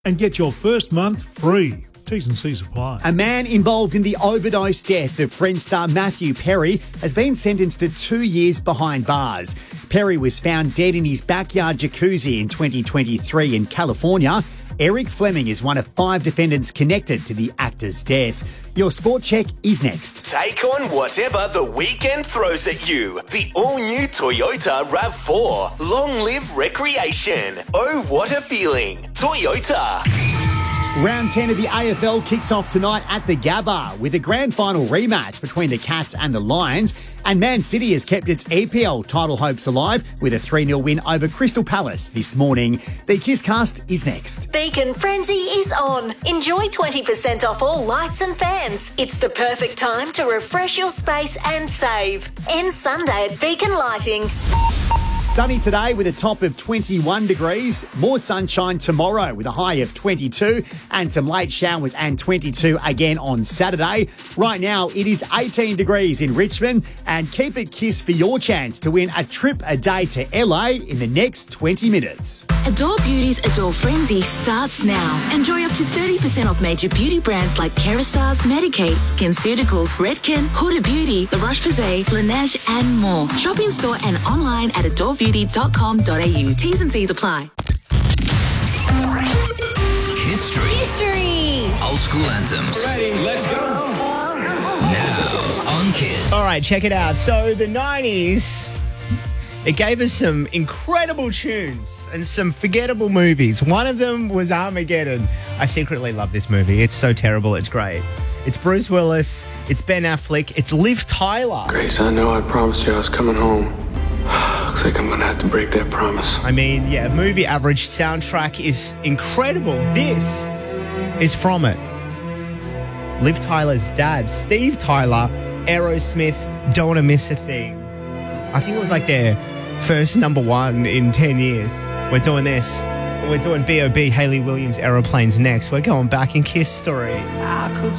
and get your first month free. T's and C's apply. A man involved in the overdose death of Friends star Matthew Perry has been sentenced to 2 years behind bars. Perry was found dead in his backyard jacuzzi in 2023 in California. Eric Fleming is one of 5 defendants connected to the actor's death. Your Sport Check is next. Take on whatever the weekend throws at you. The all-new Toyota RAV4. Long live recreation. Oh, what a feeling. Toyota. Round 10 of the AFL kicks off tonight at the Gabba with a grand final rematch between the Cats and the Lions. And Man City has kept its EPL title hopes alive with a 3-0 win over Crystal Palace this morning. The Kisscast is next. Beacon Frenzy is on. Enjoy 20% off all lights and fans. It's the perfect time to refresh your space and save. End Sunday at Beacon Lighting. Sunny today with a top of 21 degrees. More sunshine tomorrow with a high of 22 and some late showers and 22 again on Saturday. Right now it is 18 degrees in Richmond and keep it Kiss for your chance to win a trip a day to LA in the next 20 minutes. Adore Beauty's Adore Frenzy starts now. Enjoy up to 30% off major beauty brands like Kerastars, Medik8, SkinCeuticals, Redken, Huda Beauty, La Roche-Posay, Laneige and more. Shop in store and online at adorebeauty.com.au. T's and C's apply. History. Old school anthems. Ready, let's go. Now on Kiss. All right, check it out. So the 90s, it gave us some incredible tunes and some forgettable movies. One of them was Armageddon. I secretly love this movie. It's so terrible, it's great. It's Bruce Willis, it's Ben Affleck, it's Liv Tyler. Grace, I know I promised you I was coming home. Looks like I'm going to have to break that promise. I mean, yeah, movie average. Soundtrack is incredible. This is from it. Liv Tyler's dad, Steve Tyler, Aerosmith, Don't Wanna Miss a Thing. I think it was like their first number one in 10 years. We're doing this. We're doing B.O.B. Hayley Williams Aeroplanes next. We're going back in Kiss Story. I could